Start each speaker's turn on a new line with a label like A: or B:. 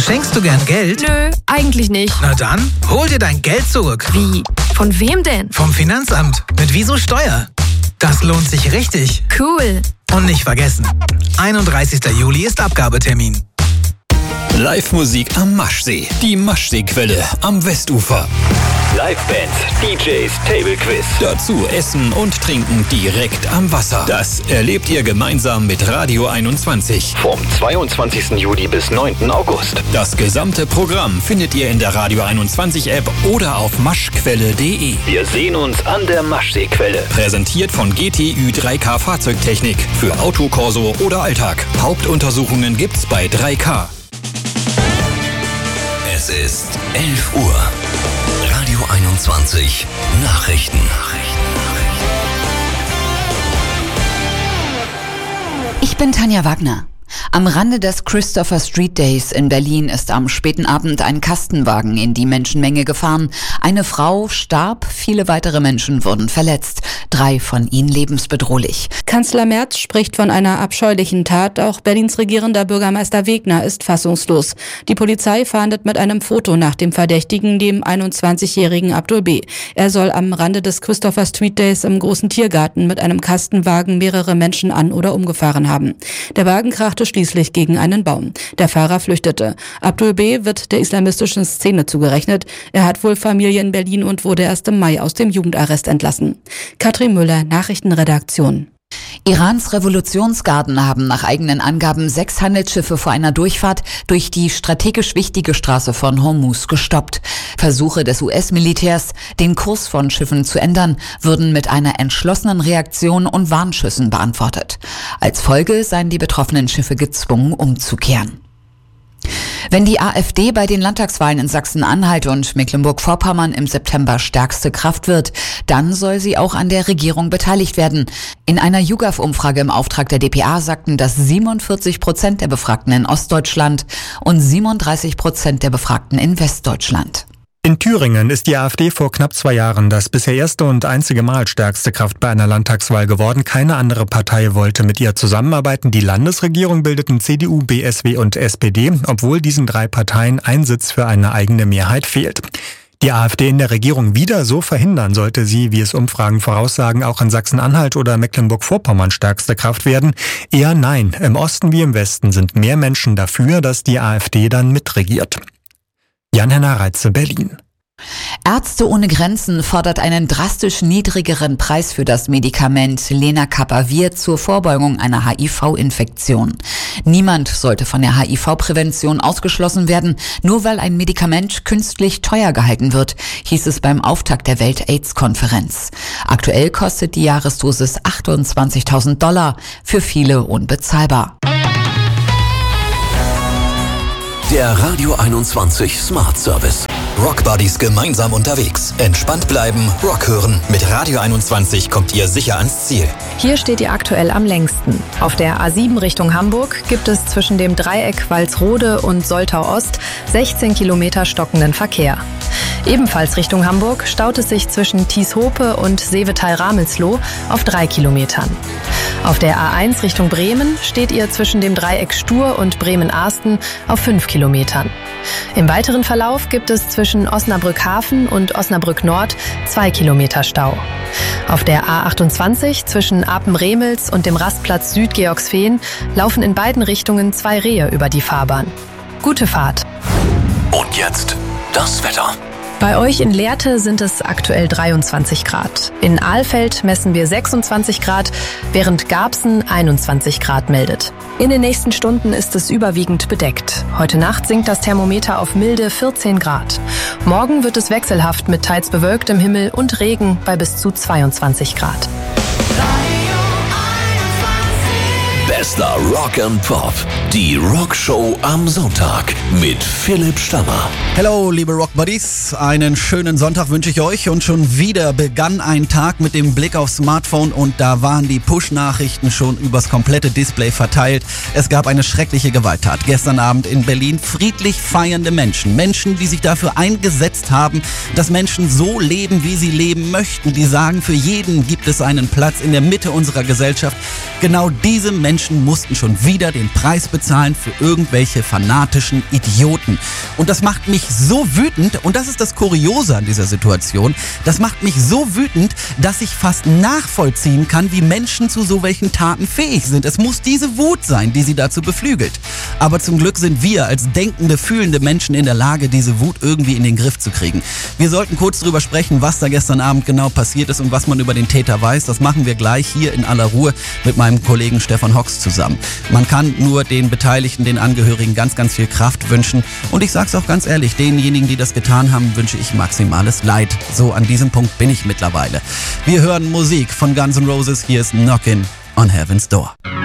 A: Schenkst du gern Geld?
B: Nö, eigentlich nicht.
A: Na dann, hol dir dein Geld zurück.
B: Wie? Von wem denn?
A: Vom Finanzamt. Mit Wieso Steuer. Das lohnt sich richtig.
B: Cool.
A: Und nicht vergessen, 31. Juli ist Abgabetermin.
C: Live-Musik am Maschsee. Die Maschseequelle am Westufer.
D: Livebands, DJs, Table Quiz.
C: Dazu Essen und Trinken direkt am Wasser. Das erlebt ihr gemeinsam mit Radio 21.
D: Vom 22. Juli bis 9. August.
C: Das gesamte Programm findet ihr in der Radio 21 App oder auf maschquelle.de.
D: Wir sehen uns an der Maschseequelle.
C: Präsentiert von GTÜ 3K Fahrzeugtechnik. Für Autokorso oder Alltag. Hauptuntersuchungen gibt's bei 3K.
E: Es ist 11 Uhr. Radio 21 Nachrichten.
F: Ich bin Tanja Wagner. Am Rande des Christopher Street Days in Berlin ist am späten Abend ein Kastenwagen in die Menschenmenge gefahren. Eine Frau starb, viele weitere Menschen wurden verletzt. 3 von ihnen lebensbedrohlich.
G: Kanzler Merz spricht von einer abscheulichen Tat. Auch Berlins regierender Bürgermeister Wegner ist fassungslos. Die Polizei fahndet mit einem Foto nach dem Verdächtigen, dem 21-jährigen Abdul B. Er soll am Rande des Christopher Street Days im großen Tiergarten mit einem Kastenwagen mehrere Menschen an- oder umgefahren haben. Der Wagen krachte schließlich gegen einen Baum. Der Fahrer flüchtete. Abdul B. wird der islamistischen Szene zugerechnet. Er hat wohl Familie in Berlin und wurde erst im Mai aus dem Jugendarrest entlassen. Katrin Müller, Nachrichtenredaktion.
F: Irans Revolutionsgarden haben nach eigenen Angaben 6 Handelsschiffe vor einer Durchfahrt durch die strategisch wichtige Straße von Hormuz gestoppt. Versuche des US-Militärs, den Kurs von Schiffen zu ändern, würden mit einer entschlossenen Reaktion und Warnschüssen beantwortet. Als Folge seien die betroffenen Schiffe gezwungen, umzukehren. Wenn die AfD bei den Landtagswahlen in Sachsen-Anhalt und Mecklenburg-Vorpommern im September stärkste Kraft wird, dann soll sie auch an der Regierung beteiligt werden. In einer YouGov-Umfrage im Auftrag der dpa sagten das 47% der Befragten in Ostdeutschland und 37% der Befragten in Westdeutschland.
H: In Thüringen ist die AfD vor knapp 2 Jahren das bisher erste und einzige Mal stärkste Kraft bei einer Landtagswahl geworden. Keine andere Partei wollte mit ihr zusammenarbeiten. Die Landesregierung bildeten CDU, BSW und SPD, obwohl diesen 3 Parteien ein Sitz für eine eigene Mehrheit fehlt. Die AfD in der Regierung wieder so verhindern, sollte sie, wie es Umfragen voraussagen, auch in Sachsen-Anhalt oder Mecklenburg-Vorpommern stärkste Kraft werden? Eher nein. Im Osten wie im Westen sind mehr Menschen dafür, dass die AfD dann mitregiert. Jan-Henner Reitze, Berlin.
F: Ärzte ohne Grenzen fordert einen drastisch niedrigeren Preis für das Medikament Lenacapavir zur Vorbeugung einer HIV-Infektion. Niemand sollte von der HIV-Prävention ausgeschlossen werden, nur weil ein Medikament künstlich teuer gehalten wird, hieß es beim Auftakt der Welt-AIDS-Konferenz. Aktuell kostet die Jahresdosis $28.000, für viele unbezahlbar.
E: Der Radio 21 Smart Service.
C: Rock Buddies gemeinsam unterwegs. Entspannt bleiben, Rock hören. Mit Radio 21 kommt ihr sicher ans Ziel.
I: Hier steht ihr aktuell am längsten. Auf der A7 Richtung Hamburg gibt es zwischen dem Dreieck Walsrode und Soltau Ost 16 Kilometer stockenden Verkehr. Ebenfalls Richtung Hamburg staut es sich zwischen Thieshope und Seevetal-Ramelsloh auf 3 Kilometern. Auf der A1 Richtung Bremen steht ihr zwischen dem Dreieck Stur und Bremen-Ahsten auf 5 Kilometern. Im weiteren Verlauf gibt es zwischen Osnabrück-Hafen und Osnabrück-Nord 2 Kilometer Stau. Auf der A28 zwischen Apen-Remels und dem Rastplatz Süd-Georgsfehn laufen in beiden Richtungen 2 Rehe über die Fahrbahn. Gute Fahrt.
E: Und jetzt das Wetter.
I: Bei euch in Lehrte sind es aktuell 23 Grad. In Alfeld messen wir 26 Grad, während Garbsen 21 Grad meldet. In den nächsten Stunden ist es überwiegend bedeckt. Heute Nacht sinkt das Thermometer auf milde 14 Grad. Morgen wird es wechselhaft mit teils bewölktem Himmel und Regen bei bis zu 22 Grad.
E: Bester Rock and Pop. Die Rockshow am Sonntag mit Philipp Stammer.
J: Hello, liebe Rock Buddies. Einen schönen Sonntag wünsche ich euch. Und schon wieder begann ein Tag mit dem Blick aufs Smartphone und da waren die Push-Nachrichten schon übers komplette Display verteilt. Es gab eine schreckliche Gewalttat. Gestern Abend in Berlin friedlich feiernde Menschen. Menschen, die sich dafür eingesetzt haben, dass Menschen so leben, wie sie leben möchten. Die sagen, für jeden gibt es einen Platz in der Mitte unserer Gesellschaft. Genau diese Menschen Menschen mussten schon wieder den Preis bezahlen für irgendwelche fanatischen Idioten. Und das macht mich so wütend, und das ist das Kuriose an dieser Situation, das macht mich so wütend, dass ich fast nachvollziehen kann, wie Menschen zu so welchen Taten fähig sind. Es muss diese Wut sein, die sie dazu beflügelt. Aber zum Glück sind wir als denkende, fühlende Menschen in der Lage, diese Wut irgendwie in den Griff zu kriegen. Wir sollten kurz drüber sprechen, was da gestern Abend genau passiert ist und was man über den Täter weiß. Das machen wir gleich hier in aller Ruhe mit meinem Kollegen Stefan Hox zusammen. Man kann nur den Beteiligten, den Angehörigen ganz, ganz viel Kraft wünschen. Und ich sag's auch ganz ehrlich, denjenigen, die das getan haben, wünsche ich maximales Leid. So an diesem Punkt bin ich mittlerweile. Wir hören Musik von Guns N' Roses. Hier ist Knockin' on Heaven's Door.